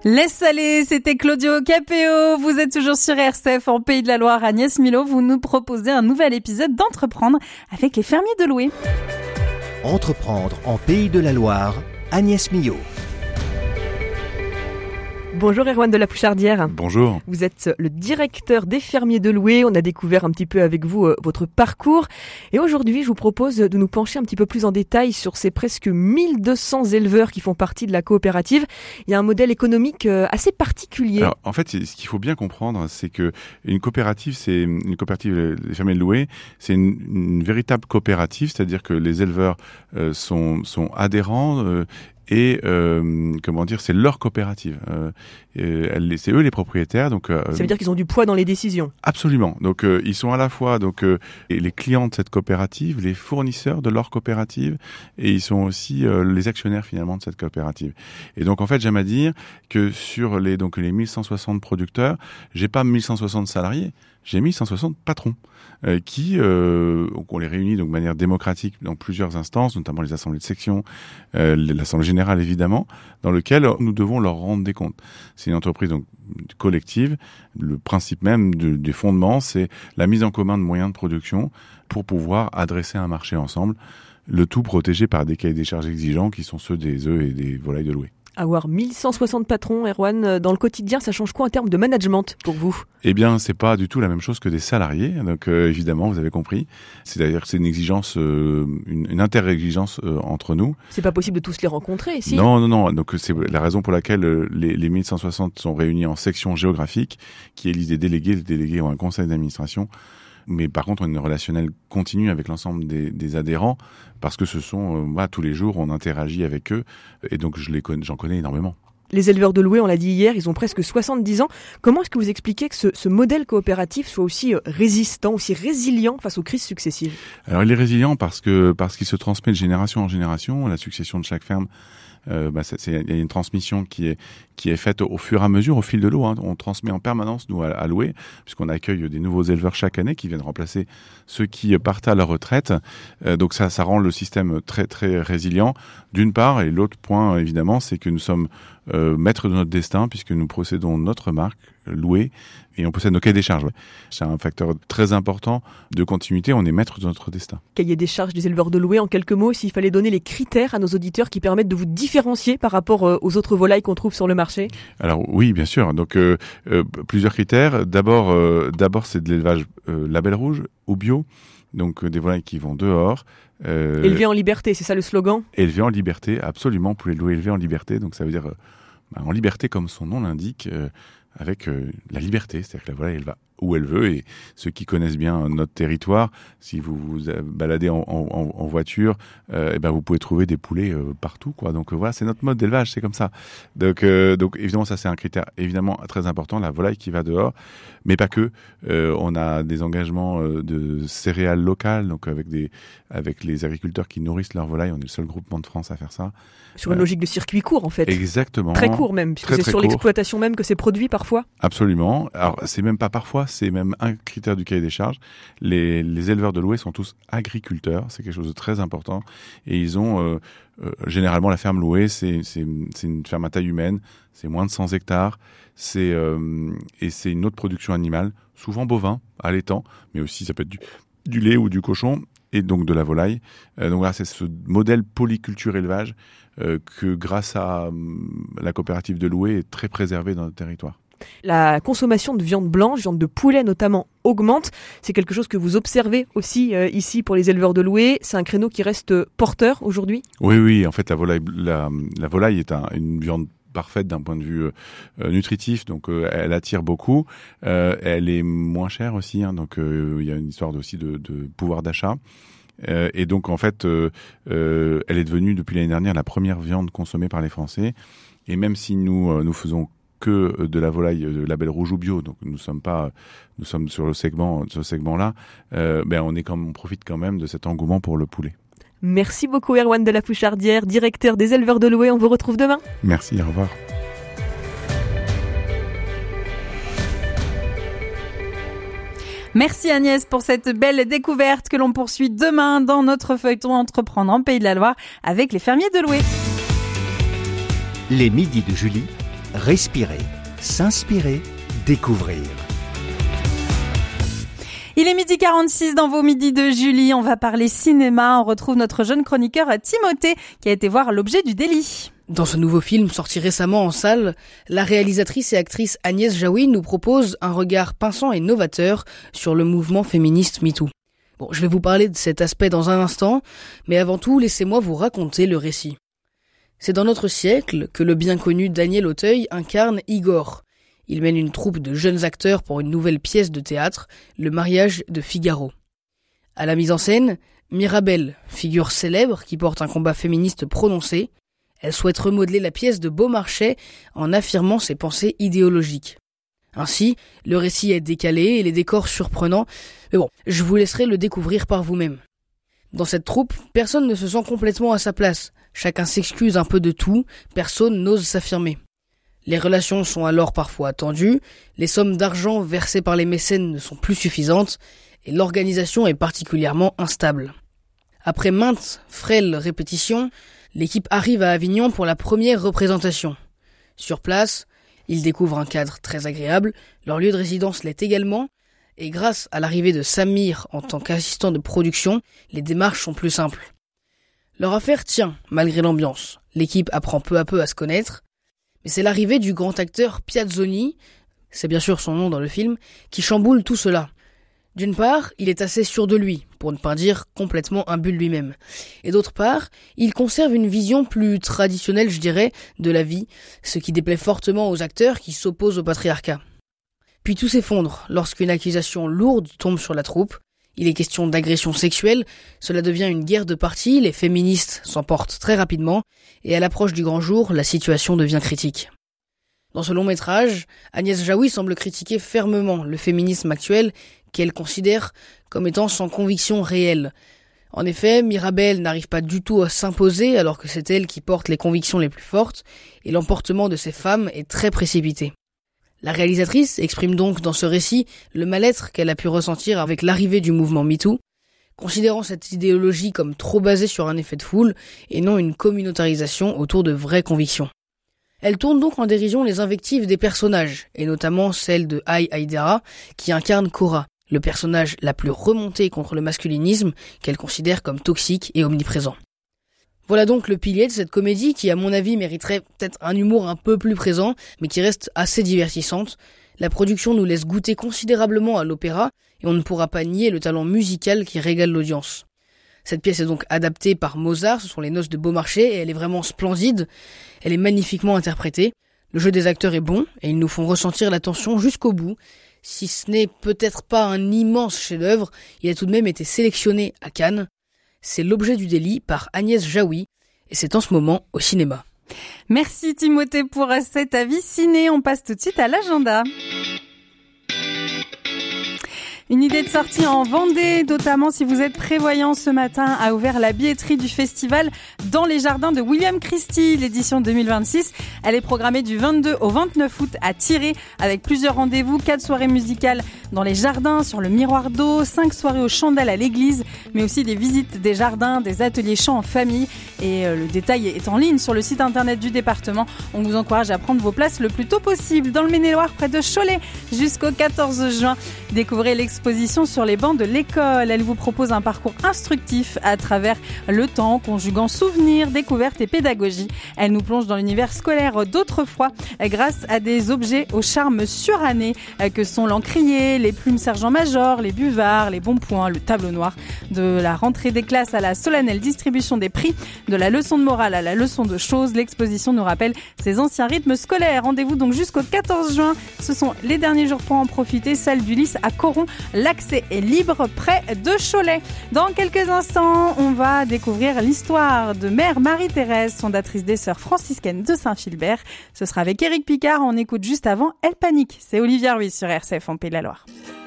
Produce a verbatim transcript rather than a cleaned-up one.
Laisse aller, c'était Claudio Capéo. Vous êtes toujours sur R C F en Pays de la Loire. Agnès Milo, vous nous proposez un nouvel épisode d'Entreprendre avec les fermiers de Loué. Entreprendre en Pays de la Loire, Agnès Millot. Bonjour Erwan de la Pouchardière. Bonjour. Vous êtes le directeur des fermiers de Loué. On a découvert un petit peu avec vous euh, votre parcours. Et aujourd'hui, je vous propose de nous pencher un petit peu plus en détail sur ces presque mille deux cents éleveurs qui font partie de la coopérative. Il y a un modèle économique euh, assez particulier. Alors, en fait, ce qu'il faut bien comprendre, c'est que une coopérative, c'est une coopérative des fermiers de Loué, c'est une, une véritable coopérative, c'est-à-dire que les éleveurs euh, sont, sont adhérents. Euh, Et euh, comment dire, c'est leur coopérative. Euh, euh, c'est eux les propriétaires. Donc euh, ça veut dire qu'ils ont du poids dans les décisions. Absolument. Donc euh, ils sont à la fois donc euh, les clients de cette coopérative, les fournisseurs de leur coopérative, et ils sont aussi euh, les actionnaires finalement de cette coopérative. Et donc en fait, j'aime à dire que sur les donc les mille cent soixante producteurs, j'ai pas mille cent soixante salariés. J'ai mis cent soixante patrons euh, qui, euh, on les réunit donc de manière démocratique dans plusieurs instances, notamment les assemblées de section, euh, l'assemblée générale évidemment, dans lequel nous devons leur rendre des comptes. C'est une entreprise donc collective. Le principe même de, des fondements, c'est la mise en commun de moyens de production pour pouvoir adresser un marché ensemble, le tout protégé par des cahiers des charges exigeants qui sont ceux des œufs et des volailles de Loué. Avoir mille cent soixante patrons, Erwan, dans le quotidien, ça change quoi en termes de management pour vous ? Eh bien, c'est pas du tout la même chose que des salariés. Donc, euh, évidemment, vous avez compris. C'est-à-dire que c'est une exigence, euh, une, une inter-exigence euh, entre nous. C'est pas possible de tous les rencontrer, si ? Non, non, non. Donc, c'est la raison pour laquelle euh, les, les mille cent soixante sont réunis en sections géographiques qui élisent des délégués. Les délégués ont un conseil d'administration. Mais par contre, on a une relationnelle continue avec l'ensemble des, des adhérents parce que ce sont, euh, bah, tous les jours, on interagit avec eux et donc je les connais, j'en connais énormément. Les éleveurs de Loué, on l'a dit hier, ils ont presque soixante-dix ans. Comment est-ce que vous expliquez que ce, ce modèle coopératif soit aussi résistant, aussi résilient face aux crises successives ? Alors, il est résilient parce que parce qu'il se transmet de génération en génération. La succession de chaque ferme, euh, bah, c'est, c'est, il y a une transmission qui est qui est faite au fur et à mesure, au fil de l'eau. Hein. On transmet en permanence, nous, à, à Loué, puisqu'on accueille des nouveaux éleveurs chaque année qui viennent remplacer ceux qui partent à la retraite. Euh, donc ça, ça rend le système très, très résilient, d'une part. Et l'autre point, évidemment, c'est que nous sommes euh, maîtres de notre destin, puisque nous possédons notre marque, Loué, et on possède nos cahiers des charges. C'est un facteur très important de continuité. On est maître de notre destin. Cahier des charges des éleveurs de Loué, en quelques mots, s'il fallait donner les critères à nos auditeurs qui permettent de vous différencier par rapport aux autres volailles qu'on trouve sur le marché. Alors oui, bien sûr. Donc euh, euh, plusieurs critères. D'abord, euh, d'abord c'est de l'élevage euh, label rouge ou bio, donc euh, des volailles qui vont dehors. Euh, élevés en liberté, c'est ça le slogan ? Élevés en liberté, absolument. Pour les louer élevés en liberté, donc ça veut dire euh, bah, en liberté comme son nom l'indique, euh, avec euh, la liberté, c'est-à-dire que la volaille elle va où elle veut, et ceux qui connaissent bien notre territoire, si vous vous baladez en, en, en voiture, euh, et ben vous pouvez trouver des poulets euh, partout, quoi. Donc euh, voilà, c'est notre mode d'élevage, c'est comme ça. Donc, euh, donc évidemment, ça c'est un critère évidemment très important, la volaille qui va dehors, mais pas que. Euh, on a des engagements euh, de céréales locales, donc avec des avec les agriculteurs qui nourrissent leurs volailles. On est le seul groupement de France à faire ça. Sur une euh, logique de circuit court, en fait. Exactement. Très court même, puisque très, c'est très sur court. L'exploitation même que c'est produit parfois. Absolument. Alors c'est même pas parfois. C'est même un critère du cahier des charges. Les, les éleveurs de Loué sont tous agriculteurs, c'est quelque chose de très important. Et ils ont euh, euh, généralement la ferme Loué, c'est, c'est, c'est une ferme à taille humaine, c'est moins de cent hectares, c'est, euh, et c'est une autre production animale, souvent bovin, allaitant, mais aussi ça peut être du, du lait ou du cochon, et donc de la volaille. Euh, donc voilà, c'est ce modèle polyculture élevage euh, que grâce à euh, la coopérative de Loué est très préservé dans notre territoire. La consommation de viande blanche, viande de poulet notamment, augmente. C'est quelque chose que vous observez aussi euh, ici pour les éleveurs de Loué. C'est un créneau qui reste porteur aujourd'hui ? Oui, oui. En fait, la volaille, la, la volaille est un, une viande parfaite d'un point de vue euh, nutritif, donc euh, elle attire beaucoup. Euh, elle est moins chère aussi, hein, donc euh, il y a une histoire aussi de, de pouvoir d'achat. Euh, et donc en fait, euh, euh, elle est devenue depuis l'année dernière la première viande consommée par les Français. Et même si nous euh, nous faisons que de la volaille de label rouge ou bio, donc nous sommes pas, nous sommes sur le segment, ce segment-là, euh, ben on est quand même, on profite quand même de cet engouement pour le poulet. Merci beaucoup Erwan de la Pouchardière, directeur des éleveurs de Loué. On vous retrouve demain. Merci, au revoir. Merci Agnès pour cette belle découverte que l'on poursuit demain dans notre feuilleton Entreprendre en Pays de la Loire avec les fermiers de Loué. Les midis de Julie, respirer, s'inspirer, découvrir. Il est midi quarante-six dans vos midis de Julie. On va parler cinéma. On retrouve notre jeune chroniqueur Timothée qui a été voir L'objet du délit. Dans ce nouveau film sorti récemment en salle, la réalisatrice et actrice Agnès Jaoui nous propose un regard pinçant et novateur sur le mouvement féministe MeToo. Bon, je vais vous parler de cet aspect dans un instant, mais avant tout, laissez-moi vous raconter le récit. C'est dans notre siècle que le bien connu Daniel Auteuil incarne Igor. Il mène une troupe de jeunes acteurs pour une nouvelle pièce de théâtre, Le mariage de Figaro. À la mise en scène, Mirabelle, figure célèbre qui porte un combat féministe prononcé. Elle souhaite remodeler la pièce de Beaumarchais en affirmant ses pensées idéologiques. Ainsi, le récit est décalé et les décors surprenants, mais bon, je vous laisserai le découvrir par vous-même. Dans cette troupe, personne ne se sent complètement à sa place. Chacun s'excuse un peu de tout, personne n'ose s'affirmer. Les relations sont alors parfois tendues, les sommes d'argent versées par les mécènes ne sont plus suffisantes, et l'organisation est particulièrement instable. Après maintes frêles répétitions, l'équipe arrive à Avignon pour la première représentation. Sur place, ils découvrent un cadre très agréable, leur lieu de résidence l'est également, et grâce à l'arrivée de Samir en tant qu'assistant de production, les démarches sont plus simples. Leur affaire tient, malgré l'ambiance. L'équipe apprend peu à peu à se connaître, mais c'est l'arrivée du grand acteur Piazzoni, c'est bien sûr son nom dans le film, qui chamboule tout cela. D'une part, il est assez sûr de lui, pour ne pas dire complètement imbu de lui-même. Et d'autre part, il conserve une vision plus traditionnelle, je dirais, de la vie, ce qui déplaît fortement aux acteurs qui s'opposent au patriarcat. Puis tout s'effondre lorsqu'une accusation lourde tombe sur la troupe. Il est question d'agression sexuelle, cela devient une guerre de partis, les féministes s'emportent très rapidement, et à l'approche du grand jour, la situation devient critique. Dans ce long métrage, Agnès Jaoui semble critiquer fermement le féminisme actuel, qu'elle considère comme étant sans conviction réelle. En effet, Mirabelle n'arrive pas du tout à s'imposer alors que c'est elle qui porte les convictions les plus fortes, et l'emportement de ces femmes est très précipité. La réalisatrice exprime donc dans ce récit le mal-être qu'elle a pu ressentir avec l'arrivée du mouvement MeToo, considérant cette idéologie comme trop basée sur un effet de foule et non une communautarisation autour de vraies convictions. Elle tourne donc en dérision les invectives des personnages, et notamment celle de Aïe Aïdara, qui incarne Cora, le personnage la plus remontée contre le masculinisme qu'elle considère comme toxique et omniprésent. Voilà donc le pilier de cette comédie qui, à mon avis, mériterait peut-être un humour un peu plus présent, mais qui reste assez divertissante. La production nous laisse goûter considérablement à l'opéra, et on ne pourra pas nier le talent musical qui régale l'audience. Cette pièce est donc adaptée par Mozart, ce sont les Noces de Beaumarchais, et elle est vraiment splendide. Elle est magnifiquement interprétée. Le jeu des acteurs est bon, et ils nous font ressentir la tension jusqu'au bout. Si ce n'est peut-être pas un immense chef-d'œuvre, il a tout de même été sélectionné à Cannes. C'est L'objet du délit par Agnès Jaoui, et c'est en ce moment au cinéma. Merci Timothée pour cet avis ciné. On passe tout de suite à l'agenda. Une idée de sortie en Vendée, notamment si vous êtes prévoyant ce matin, a ouvert la billetterie du festival Dans les jardins de William Christie, l'édition deux mille vingt-six. Elle est programmée du vingt-deux au vingt-neuf août à Tiré, avec plusieurs rendez-vous, quatre soirées musicales dans les jardins, sur le miroir d'eau, cinq soirées aux chandelles à l'église, mais aussi des visites des jardins, des ateliers chants en famille. Et le détail est en ligne sur le site internet du département. On vous encourage à prendre vos places le plus tôt possible. Dans le Maine-et-Loire, près de Cholet, jusqu'au quatorze juin. Découvrez l'exposition sur les bancs de l'école. Elle vous propose un parcours instructif à travers le temps, conjuguant souvenirs, découvertes et pédagogie. Elle nous plonge dans l'univers scolaire d'autrefois grâce à des objets au charme suranné que sont l'encrier, les plumes sergent-major, les buvards, les bons points, le tableau noir. De la rentrée des classes à la solennelle distribution des prix, de la leçon de morale à la leçon de choses, l'exposition nous rappelle ces anciens rythmes scolaires. Rendez-vous donc jusqu'au quatorze juin. Ce sont les derniers jours pour en profiter. Salle du Lys à Coron. L'accès est libre près de Cholet. Dans quelques instants, on va découvrir l'histoire de Mère Marie-Thérèse, fondatrice des Sœurs franciscaines de Saint-Philbert. Ce sera avec Éric Picard. On écoute juste avant Elle panique. C'est Olivia Ruiz sur R C F en Pays de la Loire.